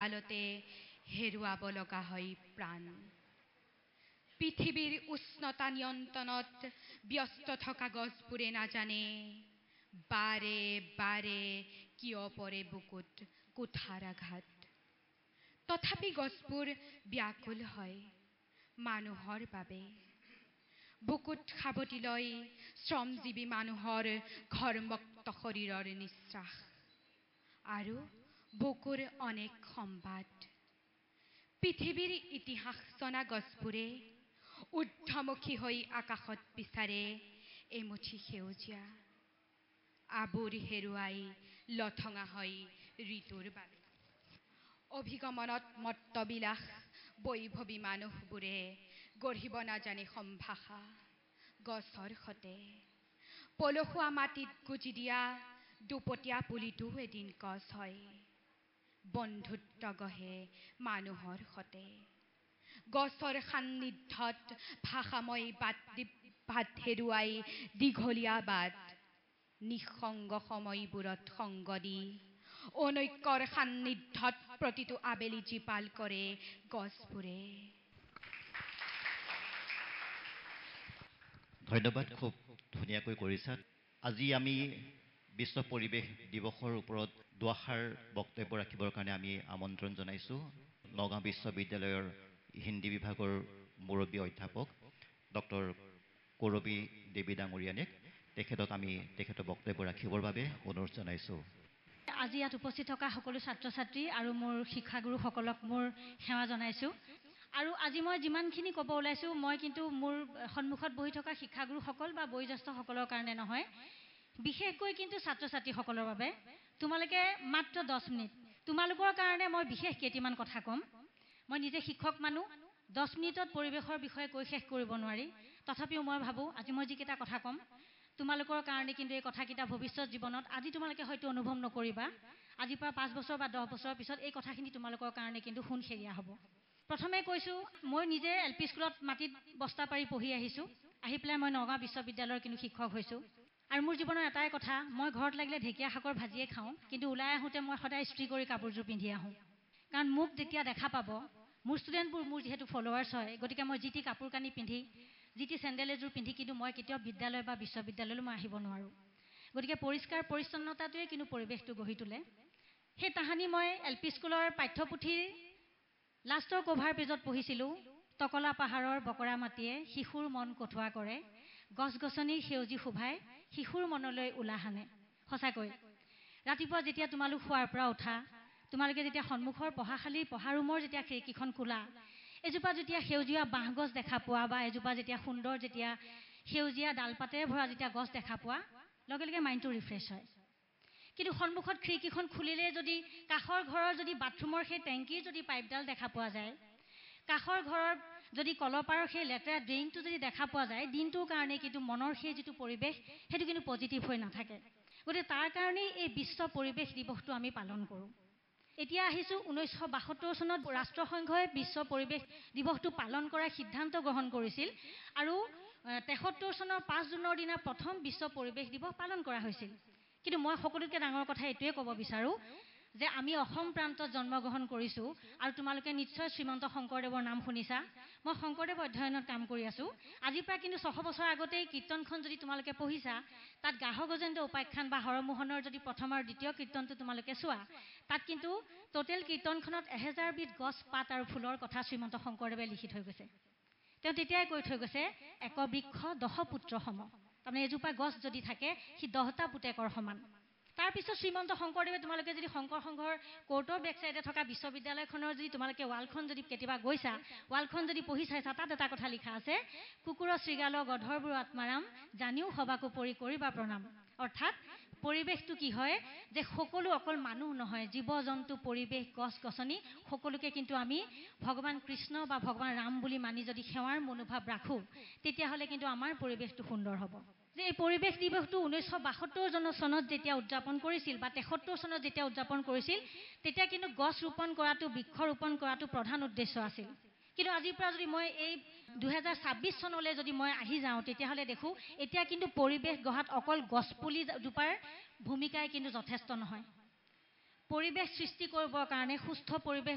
কালতে হেৰুৱাব লগা হয় প্ৰাণ। পৃথিৱীৰ উষ্ণতা নিয়ন্ত্ৰণত ব্যস্ত থকা গছবোৰে নাজানে বাৰে বাৰে কিয় পৰে বুকুত কুঠাৰ আঘাত। তথাপি গছবোৰ ব্যাকুল হয় মানুহৰ বাবে। বুকুত সাৱটি লয় শ্ৰমজীৱী মানুহৰ ঘৰ্মক্ত শৰীৰৰ নিশ্বাস আৰু বুকুৰ অনেক সম্বাদ। পৃথিৱীৰ ইতিহাস জনা গছবোৰে ঊৰ্ধ্বমুখী হৈ আকাশত বিচাৰে এমুঠি সেউজীয়া। আবুৰ হেৰুৱাই লঠঙা হয় ঋতুৰ বাবে। অভিগমনত মত্তবিলাস বৈভৱী মানুহবোৰে গঢ়িব নাজানে সম্ভাষা গছৰ সতে। পলসুৱা মাটিত গুজি দিয়া দুপতীয়া পুলিটো এদিন গছ হয়। বন্ধুত্ব গঢ়ে মানুহৰ সতে। গছৰ সান্নিধ্যত ভাষাময় বাট হেৰুৱাই দীঘলীয়া বাট। নিঃসংগ সময়বোৰত সংগ দি অনৈক্যৰ সান্নিধ্যত প্ৰতিটো আবেলি জীপাল কৰে গছবোৰে। ধন্যবাদ, খুব ধুনীয়াকৈ কৰিছা। আজি আমি বিশ্ব পৰিৱেশ দিৱসৰ ওপৰত দুআষাৰ বক্তব্য ৰাখিবৰ কাৰণে আমি আমন্ত্ৰণ জনাইছোঁ নগাঁও বিশ্ববিদ্যালয়ৰ হিন্দী বিভাগৰ মুৰব্বী অধ্যাপক ডক্টৰ কৰবী দেৱী ডাঙৰীয়ানীক। তেখেতৰ বক্তব্য ৰাখিবৰ বাবে অনুৰোধ জনাইছোঁ। আজি ইয়াত উপস্থিত থকা সকলো ছাত্ৰ ছাত্ৰী আৰু মোৰ শিক্ষাগুৰুসকলক মোৰ সেৱা জনাইছোঁ। আৰু আজি মই যিমানখিনি ক'ব ওলাইছোঁ মই কিন্তু মোৰ সন্মুখত বহি থকা শিক্ষাগুৰুসকল বা বয়োজ্যেষ্ঠসকলৰ কাৰণে নহয়, বিশেষকৈ কিন্তু ছাত্ৰ ছাত্ৰীসকলৰ বাবে। তোমালোকে মাত্ৰ 10 মিনিট, তোমালোকৰ কাৰণে মই বিশেষ কেইটামান কথা ক'ম। মই নিজে শিক্ষক মানুহ, 10 মিনিটত পৰিৱেশৰ বিষয়ে কৈ শেষ কৰিব নোৱাৰি। তথাপিও মই ভাবোঁ আজি মই যিকেইটা কথা ক'ম তোমালোকৰ কাৰণে কিন্তু এই কথাকেইটা ভৱিষ্যত জীৱনত আজি তোমালোকে হয়তো অনুভৱ নকৰিবা, আজিৰ পৰা 5 বছৰ বা 10 বছৰৰ পিছত এই কথাখিনি তোমালোকৰ কাৰণে কিন্তু সোণসেৰীয়া হ'ব। প্ৰথমে কৈছোঁ, মই নিজে LP স্কুলত মাটিত বস্তা পাৰি পঢ়ি আহিছোঁ। আহি পেলাই মই নগাঁও বিশ্ববিদ্যালয়ৰ কিন্তু শিক্ষক হৈছোঁ। আৰু মোৰ জীৱনৰ এটাই কথা, মই ঘৰত লাগিলে ঢেকীয়া শাকৰ ভাজিয়ে খাওঁ, কিন্তু ওলাই আহোঁতে মই সদায় ইস্ত্ৰি কৰি কাপোৰযোৰ পিন্ধি আহোঁ। কাৰণ মোক যেতিয়া দেখা পাব, মোৰ ষ্টুডেণ্টবোৰ মোৰ যিহেতু ফলোৱাৰ্ছ হয়, গতিকে মই যি টি কাপোৰ কানি পিন্ধি, যি টি চেণ্ডেল এযোৰ পিন্ধি কিন্তু মই কেতিয়াও বিদ্যালয় বা বিশ্ববিদ্যালয়লৈ মই আহিব নোৱাৰোঁ। গতিকে পৰিষ্কাৰ পৰিচ্ছন্নতাটোৱে কিন্তু পৰিৱেশটো গঢ়ি তোলে। সেই তাহানি মই LP স্কুলৰ পাঠ্যপুথিৰ লাষ্টৰ কভাৰ পেজত পঢ়িছিলোঁ, টকলা পাহাৰৰ বকৰা মাটিয়ে শিশুৰ মন কঠোৱা কৰে, গছ গছনিৰ সেউজী শোভাই শিশুৰ মনলৈ উলাহ আনে। সঁচাকৈ ৰাতিপুৱা যেতিয়া তোমালোক শোৱাৰ পৰা উঠা, তোমালোকে যেতিয়া সন্মুখৰ পঢ়াশালীৰ পঢ়া ৰুমৰ যেতিয়া খিৰিকীখন খোলা, এজোপা যেতিয়া সেউজীয়া বাঁহগছ দেখা পোৱা বা এজোপা যেতিয়া সুন্দৰ যেতিয়া সেউজীয়া ডালপাতেৰে ভৰা যেতিয়া গছ দেখা পোৱা, লগে লগে মাইণ্ডটো ৰিফ্ৰেছ হয়। কিন্তু সন্মুখত খিৰিকীখন খুলিলে যদি কাষৰ ঘৰৰ যদি বাথৰুমৰ সেই টেংকিৰ যদি পাইপডাল দেখা পোৱা যায়, কাষৰ ঘৰৰ যদি কলপাৰৰ সেই লেতেৰা ড্ৰেইনটো যদি দেখা পোৱা যায়, দিনটোৰ কাৰণে কিন্তু মনৰ সেই যিটো পৰিৱেশ সেইটো কিন্তু পজিটিভ হৈ নাথাকে। গতিকে তাৰ কাৰণেই এই বিশ্ব পৰিৱেশ দিৱসটো আমি পালন কৰোঁ। এতিয়া আহিছোঁ 1972 চনত ৰাষ্ট্ৰসংঘই বিশ্ব পৰিৱেশ দিৱসটো পালন কৰাৰ সিদ্ধান্ত গ্ৰহণ কৰিছিল আৰু 73 চনৰ 5 জুনৰ দিনা প্ৰথম বিশ্ব পৰিৱেশ দিৱস পালন কৰা হৈছিল। কিন্তু মই সকলোতকৈ ডাঙৰ কথা এইটোৱে ক'ব বিচাৰোঁ যে আমি অসম প্ৰান্তত জন্মগ্ৰহণ কৰিছোঁ আৰু তোমালোকে নিশ্চয় শ্ৰীমন্ত শংকৰদেৱৰ নাম শুনিছা। মই শংকৰদেৱ অধ্যয়নত কাম কৰি আছোঁ। আজিৰ পৰা কিন্তু 600 বছৰ আগতেই কীৰ্তনখন যদি তোমালোকে পঢ়িছা, তাত গাঢ় গজেন্দ্ৰ উপাখ্যান বা হৰমোহনৰ যদি প্ৰথম আৰু দ্বিতীয় কীৰ্তনটো তোমালোকে চোৱা, তাত কিন্তু টোটেল কীৰ্তনখনত 1000 বিধ গছ পাত আৰু ফুলৰ কথা শ্ৰীমন্ত শংকৰদেৱে লিখি থৈ গৈছে। তেওঁ তেতিয়াই কৈ থৈ গৈছে, এক বৃক্ষ 10 পুত্ৰ সম। তাৰমানে এজোপা গছ যদি থাকে সি 10টা পুতেকৰ সমান। তাৰপিছত শ্ৰীমন্ত শংকৰদেৱে তোমালোকে যদি শংকৰ সংঘৰ কোৰ্টৰ বেকচাইডে থকা বিশ্ববিদ্যালয়খনৰ যদি তোমালোকে ৱালখন যদি কেতিয়াবা গৈছা, ৱালখন যদি পঢ়ি চাইছা, তাত এটা কথা লিখা আছে, কুকুৰ শৃগাল গধৰবোৰ আত্মাৰাম জানিও সবাকো পৰি কৰিবা প্ৰণাম। অৰ্থাৎ পৰিৱেশটো কি হয় যে সকলো অকল মানুহ নহয়, জীৱ জন্তু, পৰিৱেশ, গছ গছনি সকলোকে কিন্তু আমি ভগৱান কৃষ্ণ বা ভগৱান ৰাম বুলি মানি যদি সেৱাৰ মনোভাৱ ৰাখোঁ, তেতিয়াহ'লে কিন্তু আমাৰ পৰিৱেশটো সুন্দৰ হ'ব। যে এই পৰিৱেশ দিৱসটো 1972 চনত যেতিয়া উদযাপন কৰিছিল বা 73 চনত যেতিয়া উদযাপন কৰিছিল, তেতিয়া কিন্তু গছ ৰোপণ কৰাটো, বৃক্ষ ৰোপণ কৰাটো প্ৰধান উদ্দেশ্য আছিল। কিন্তু আজিৰ পৰা যদি মই এই 2026 চনলৈ যদি মই আহি যাওঁ, তেতিয়াহ'লে দেখোঁ এতিয়া কিন্তু পৰিৱেশ গঢ়াত অকল গছপুলি জোপাৰ ভূমিকাই কিন্তু যথেষ্ট নহয়। পৰিৱেশ সৃষ্টি কৰিবৰ কাৰণে, সুস্থ পৰিৱেশ